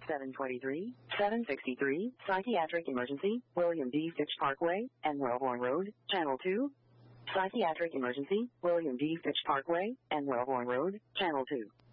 723, 763, Psychiatric Emergency, William D. Fitch Parkway, and Wellborn Road, Channel 2. Psychiatric Emergency, William D. Fitch Parkway, and Wellborn Road, Channel 2.